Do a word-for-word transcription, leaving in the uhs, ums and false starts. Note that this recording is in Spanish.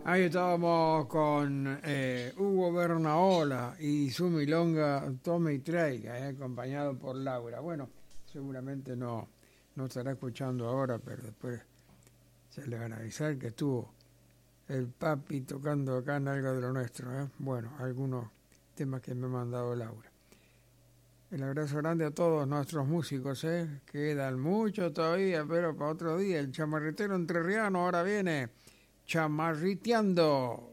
Ahí estábamos con eh, Hugo Bernaola y su milonga Tome y Traiga, eh, acompañado por Laura. Bueno, seguramente no, no estará escuchando ahora, pero después se le van a avisar que estuvo el papi tocando acá en algo de lo nuestro. Eh. Bueno, algunos temas que me ha mandado Laura. El abrazo grande a todos nuestros músicos, ¿eh? Quedan mucho todavía, pero para otro día. El chamarritero entrerriano ahora viene chamarriteando.